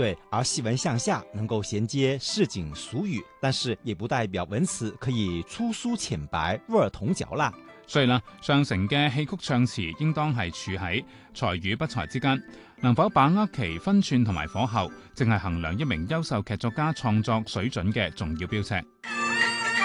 对，而戲文向下能夠銜接市井俗語，但是也不代表文詞可以粗疏淺白、味兒同嚼啦。 所以啦，上乘嘅戲曲唱詞應當係處喺才與不才之間，能否把握其分寸同埋火候，正係衡量一名優秀劇作家創作水準嘅重要標尺。